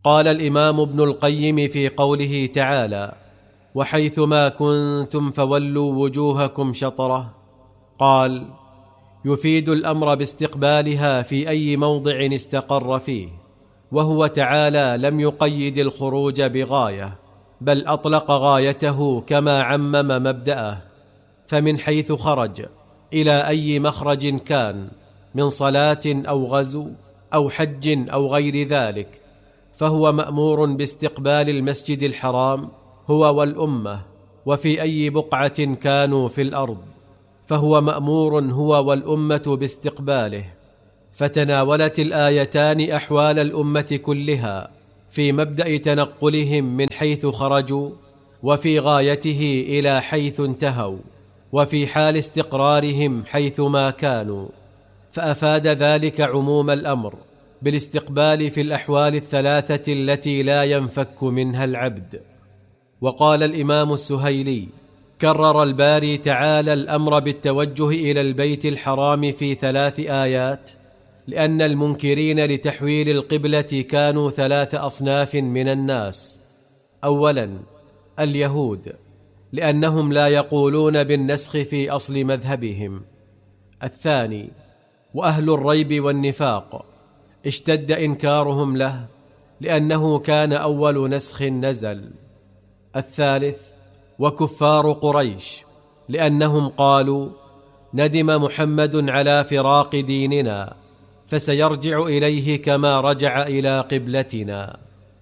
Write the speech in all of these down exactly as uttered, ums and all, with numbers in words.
قال الإمام ابن القيم في قوله تعالى: وحيثما كنتم فولوا وجوهكم شطره، قال: يفيد الأمر باستقبالها في أي موضع استقر فيه، وهو تعالى لم يقيد الخروج بغاية، بل أطلق غايته كما عمم مبدأه، فمن حيث خرج إلى أي مخرج كان من صلاة أو غزو أو حج أو غير ذلك، فهو مأمور باستقبال المسجد الحرام هو والأمة، وفي أي بقعة كانوا في الأرض فهو مأمور هو والأمة باستقباله. فتناولت الآيتان أحوال الأمة كلها في مبدأ تنقلهم من حيث خرجوا، وفي غايته إلى حيث انتهوا، وفي حال استقرارهم حيثما كانوا، فأفاد ذلك عموم الأمر بالاستقبال في الأحوال الثلاثة التي لا ينفك منها العبد. وقال الإمام السهيلي: كرر الباري تعالى الأمر بالتوجه إلى البيت الحرام في ثلاث آيات، لأن المنكرين لتحويل القبلة كانوا ثلاث أصناف من الناس. أولا اليهود، لأنهم لا يقولون بالنسخ في أصل مذهبهم. الثاني وأهل الريب والنفاق، اشتد إنكارهم له لأنه كان أول نسخ نزل. الثالث وكفار قريش، لأنهم قالوا: ندم محمد على فراق ديننا، فسيرجع إليه كما رجع إلى قبلتنا.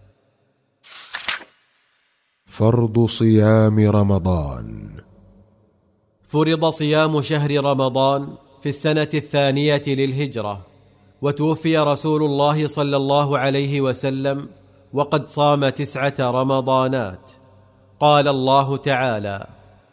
فرض صيام رمضان. فرض صيام شهر رمضان في السنة الثانية للهجرة، وتوفي رسول الله صلى الله عليه وسلم وقد صام تسعة رمضانات. قال الله تعالى: